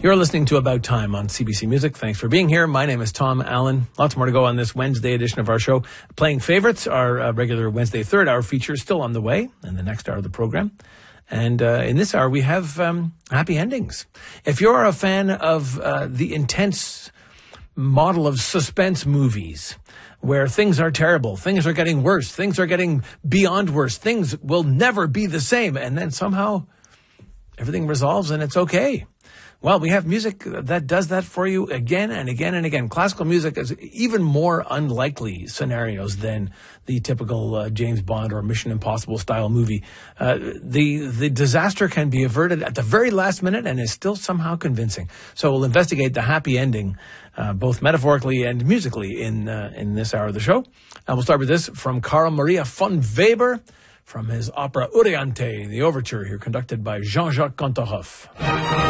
You're listening to About Time on CBC Music. Thanks for being here. My name is Tom Allen. Lots more to go on this Wednesday edition of our show. Playing Favorites, our regular Wednesday third hour feature, is still on the way in the next hour of the program. And in this hour, we have happy endings. If you're a fan of the intense model of suspense movies, where things are terrible, things are getting worse, things are getting beyond worse, things will never be the same, and then somehow everything resolves and it's okay. Well, we have music that does that for you again and again and again. Classical music is even more unlikely scenarios than the typical James Bond or Mission Impossible style movie. The disaster can be averted at the very last minute and is still somehow convincing. So we'll investigate the happy ending, both metaphorically and musically in this hour of the show. We'll start with this from Carl Maria von Weber from his opera Euryanthe, the overture here conducted by Jean-Jacques Cantoroff.